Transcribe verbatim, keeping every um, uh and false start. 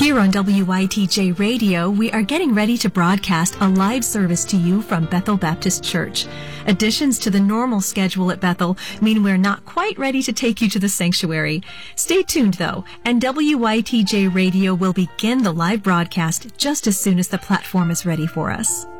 Here on W Y T J Radio, we are getting ready to broadcast a live service to you from Bethel Baptist Church. Additions to the normal schedule at Bethel mean we're not quite ready to take you to the sanctuary. Stay tuned, though, and W Y T J Radio will begin the live broadcast just as soon as the platform is ready for us.